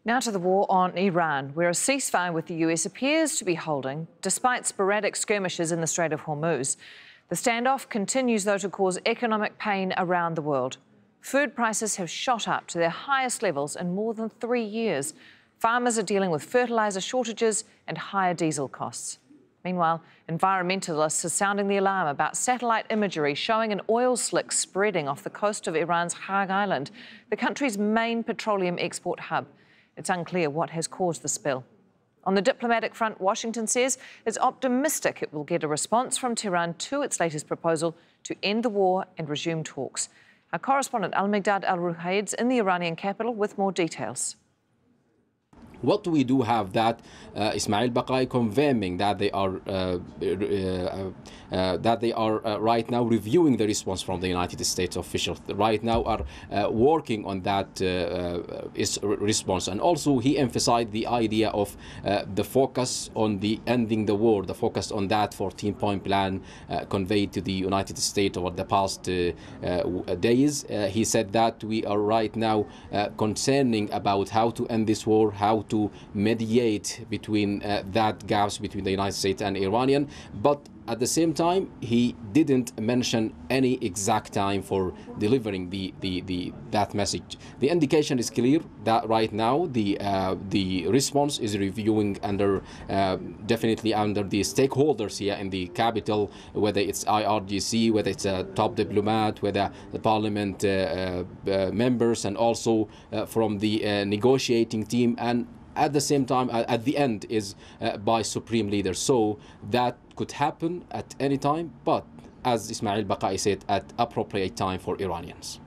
Now to the war on Iran, where a ceasefire with the US appears to be holding, despite sporadic skirmishes in the Strait of Hormuz. The standoff continues, though, to cause economic pain around the world. Food prices have shot up to their highest levels in more than 3 years. Farmers are dealing with fertiliser shortages and higher diesel costs. Meanwhile, environmentalists are sounding the alarm about satellite imagery showing an oil slick spreading off the coast of Iran's Hagh Island, the country's main petroleum export hub. It's unclear what has caused the spill. On the diplomatic front, Washington says it's optimistic it will get a response from Tehran to its latest proposal to end the war and resume talks. Our correspondent Al-Migdad Al-Ruhaid's in the Iranian capital with more details. What we do have that Ismail Baqai confirming that they are right now reviewing the response from the United States officials. Right now are working on that response, and also he emphasized the idea of the focus on the ending the war, the focus on that 14-point plan conveyed to the United States over the past days. He said that we are right now concerning about how to end this war, how to mediate between that gaps between the United States and Iranian, but at the same time he didn't mention any exact time for delivering that message. The indication is clear that right now the response is reviewing under definitely under the stakeholders here in the capital, whether it's IRGC, whether it's a top diplomat, whether the parliament members, and also from the negotiating team, and at the same time, at the end, is by supreme leaders. So that could happen at any time, but as Ismail Baqai said, at appropriate time for Iranians.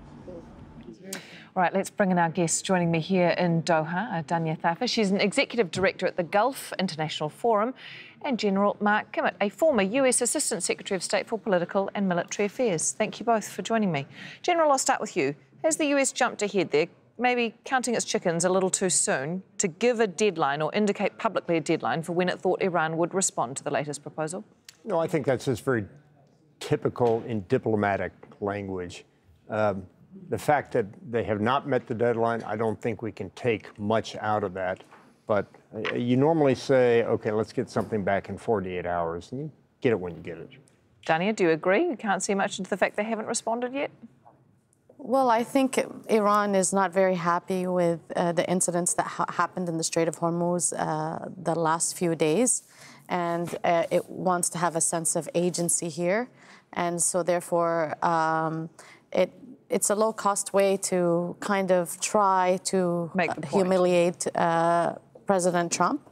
All right, let's bring in our guest joining me here in Doha, Danya Thafer. She's an executive director at the Gulf International Forum, and General Mark Kimmitt, a former US Assistant Secretary of State for Political and Military Affairs. Thank you both for joining me. General, I'll start with you. Has the US jumped ahead there, maybe counting its chickens a little too soon, to give a deadline or indicate publicly a deadline for when it thought Iran would respond to the latest proposal? No, I think that's just very typical in diplomatic language. The fact that they have not met the deadline, I don't think we can take much out of that. But you normally say, OK, let's get something back in 48 hours, and you get it when you get it. Dania, do you agree? You can't see much into the fact they haven't responded yet? Well, I think Iran is not very happy with the incidents that happened in the Strait of Hormuz the last few days, and it wants to have a sense of agency here. And so therefore, it's a low-cost way to kind of try to humiliate President Trump.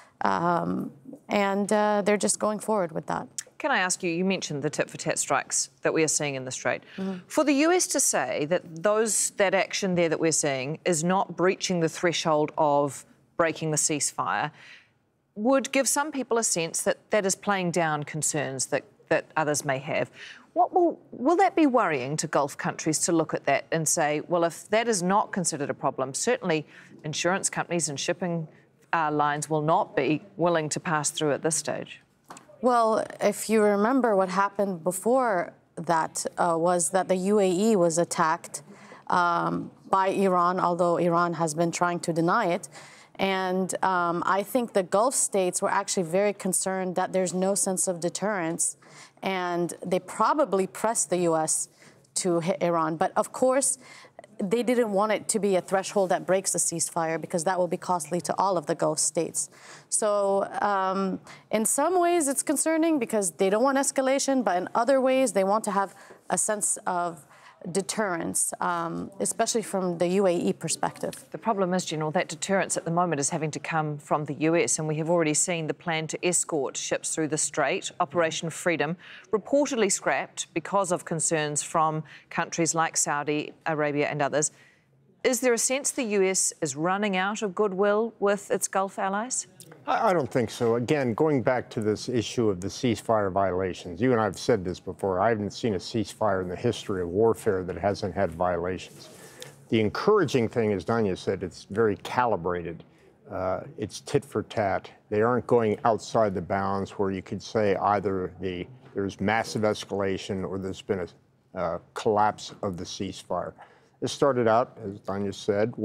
And they're just going forward with that. Can I ask you, you mentioned the tit-for-tat strikes that we are seeing in the Strait. For the US to say that that action there that we're seeing is not breaching the threshold of breaking the ceasefire would give some people a sense that that is playing down concerns that others may have. Will that be worrying to Gulf countries to look at that and say, well, if that is not considered a problem, certainly insurance companies and shipping lines will not be willing to pass through at this stage? Well, if you remember what happened before that was that the UAE was attacked by Iran, although Iran has been trying to deny it. And I think the Gulf states were actually very concerned that there's no sense of deterrence, and they probably pressed the U.S. to hit Iran. But of course, they didn't want it to be a threshold that breaks the ceasefire, because that will be costly to all of the Gulf states. So in some ways it's concerning because they don't want escalation, but in other ways they want to have a sense of deterrence, especially from the UAE perspective. The problem is, General, that deterrence at the moment is having to come from the US, and we have already seen the plan to escort ships through the Strait, Operation Freedom, reportedly scrapped because of concerns from countries like Saudi Arabia and others. Is there a sense the US is running out of goodwill with its Gulf allies? I don't think so. Again, going back to this issue of the ceasefire violations, you and I have said this before, I haven't seen a ceasefire in the history of warfare that hasn't had violations. The encouraging thing, as Danya said, it's very calibrated. It's tit for tat. They aren't going outside the bounds where you could say either there's massive escalation or there's been a collapse of the ceasefire. It started out, as Danya said,